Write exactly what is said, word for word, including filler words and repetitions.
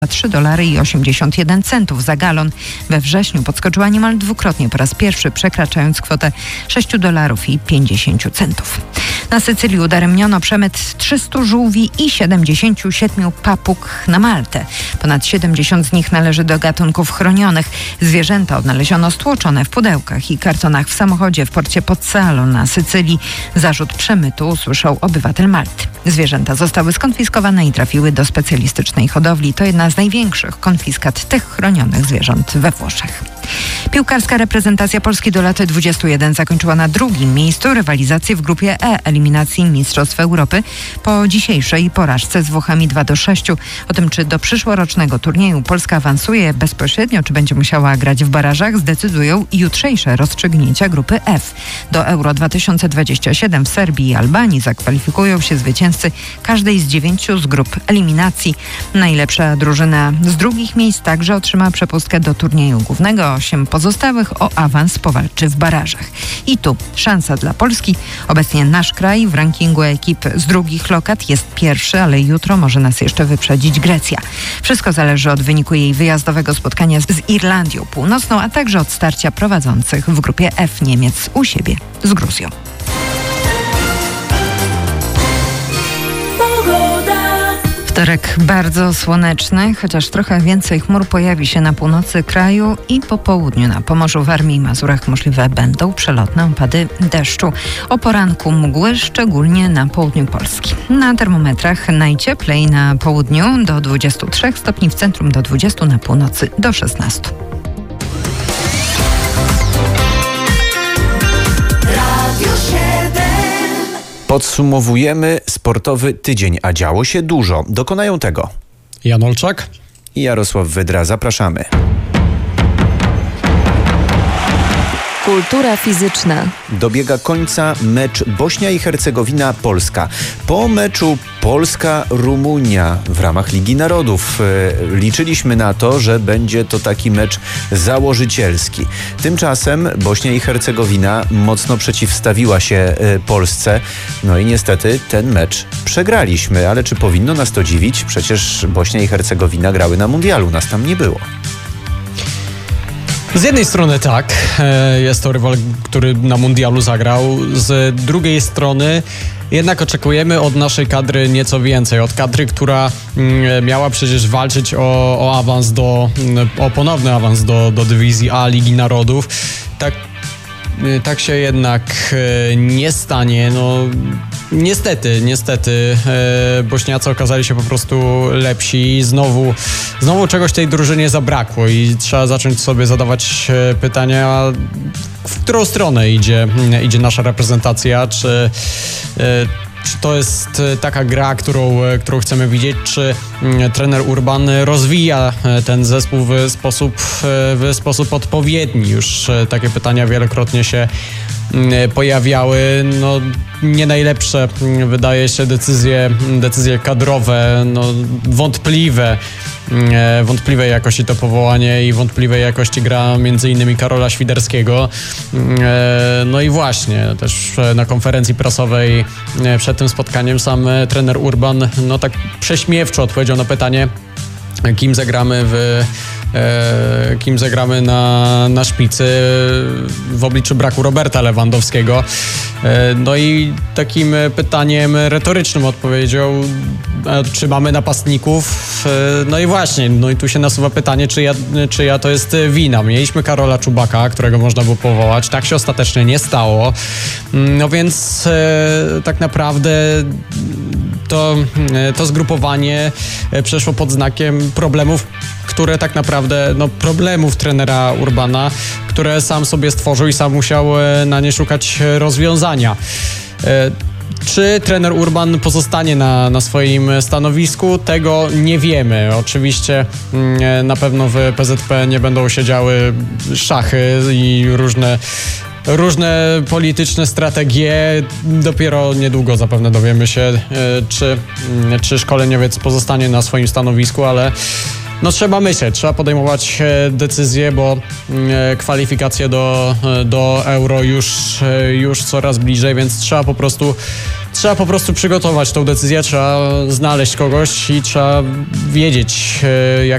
trzy dolary i osiemdziesiąt jeden centów za galon. We wrześniu podskoczyła niemal dwukrotnie po raz pierwszy, przekraczając kwotę sześć dolarów i pięćdziesiąt centów. Na Sycylii udaremniono przemyt trzystu żółwi i siedemdziesięciu siedmiu papug na Maltę. Ponad siedemdziesiąt z nich należy do gatunków chronionych. Zwierzęta odnaleziono stłoczone w pudełkach i kartonach w samochodzie w porcie Pozzallo na Sycylii. Zarzut przemytu usłyszał obywatel Malty. Zwierzęta zostały skonfiskowane i trafiły do specjalistycznej hodowli. To jedna z największych konfiskat tych chronionych zwierząt we Włoszech. Piłkarska reprezentacja Polski do lat dwudziestu jeden zakończyła na drugim miejscu rywalizację w grupie E eliminacji Mistrzostw Europy po dzisiejszej porażce z Włochami dwa do sześciu. O tym, czy do przyszłorocznego turnieju Polska awansuje bezpośrednio, czy będzie musiała grać w barażach, zdecydują jutrzejsze rozstrzygnięcia grupy F. Do Euro dwa tysiące dwudziestego siódmego w Serbii i Albanii zakwalifikują się zwycięzcy każdej z dziewięciu z grup eliminacji. Najlepsza drużyna z drugich miejsc także otrzyma przepustkę do turnieju głównego. Osiem pozostałych o awans powalczy w barażach. I tu szansa dla Polski. Obecnie nasz kraj w rankingu ekip z drugich lokat jest pierwszy, ale jutro może nas jeszcze wyprzedzić Grecja. Wszystko zależy od wyniku jej wyjazdowego spotkania z Irlandią Północną, a także od starcia prowadzących w grupie F Niemiec u siebie z Gruzją. Wtorek bardzo słoneczny, chociaż trochę więcej chmur pojawi się na północy kraju i po południu na Pomorzu, Warmii i Mazurach możliwe będą przelotne opady deszczu. O poranku mgły, szczególnie na południu Polski. Na termometrach najcieplej na południu do dwudziestu trzech stopni, w centrum do dwudziestu, na północy do szesnastu. Podsumowujemy sportowy tydzień, a działo się dużo. Dokonają tego Jan Olczak i Jarosław Wydra. Zapraszamy. Kultura fizyczna. Dobiega końca mecz Bośnia i Hercegowina-Polska. Po meczu Polska-Rumunia w ramach Ligi Narodów liczyliśmy na to, że będzie to taki mecz założycielski. Tymczasem Bośnia i Hercegowina mocno przeciwstawiła się Polsce. No i niestety ten mecz przegraliśmy. Ale czy powinno nas to dziwić? Przecież Bośnia i Hercegowina grały na mundialu. Nas tam nie było. Z jednej strony tak, jest to rywal, który na mundialu zagrał. Z drugiej strony jednak oczekujemy od naszej kadry nieco więcej. Od kadry, która miała przecież walczyć o, o awans do, o ponowny awans do, do dywizji A Ligi Narodów. Tak, tak się jednak nie stanie. No, niestety, niestety e, Bośniacy okazali się po prostu lepsi. Znowu, znowu czegoś tej drużynie zabrakło i trzeba zacząć sobie zadawać pytania, w którą stronę idzie, idzie nasza reprezentacja, czy e, Czy to jest taka gra, którą, którą chcemy widzieć? Czy trener Urban rozwija ten zespół w sposób, w sposób odpowiedni? Już takie pytania wielokrotnie się pojawiały. No, nie najlepsze, wydaje się, decyzje, decyzje kadrowe, no, wątpliwe. Wątpliwej jakości to powołanie i wątpliwej jakości gra między innymi Karola Świderskiego. No i właśnie też na konferencji prasowej przed tym spotkaniem sam trener Urban no tak prześmiewczo odpowiedział na pytanie, kim zagramy w E, kim zagramy na, na szpicy w obliczu braku Roberta Lewandowskiego. E, no i takim pytaniem retorycznym odpowiedział, e, czy mamy napastników. E, no i właśnie, no i tu się nasuwa pytanie, czyja, czyja to jest wina. Mieliśmy Karola Czubaka, którego można było powołać. Tak się ostatecznie nie stało. No więc e, tak naprawdę to, to zgrupowanie przeszło pod znakiem problemów, które tak naprawdę, no problemów trenera Urbana, które sam sobie stworzył i sam musiał na nie szukać rozwiązania. Czy trener Urban pozostanie na, na swoim stanowisku? Tego nie wiemy. Oczywiście na pewno w P Z P nie będą siedziały szachy i różne Różne polityczne strategie. Dopiero niedługo zapewne dowiemy się, czy, czy szkoleniowiec pozostanie na swoim stanowisku, ale no trzeba myśleć, trzeba podejmować decyzje, bo kwalifikacje do, do Euro już, już coraz bliżej, więc trzeba po prostu trzeba po prostu przygotować tą decyzję, trzeba znaleźć kogoś i trzeba wiedzieć, jak